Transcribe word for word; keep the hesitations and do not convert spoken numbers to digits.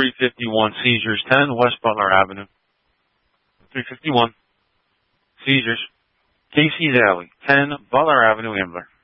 three fifty-one, seizures, ten West Butler Avenue. three fifty-one, seizures. Casey Daly, ten Butler Avenue, Ambler.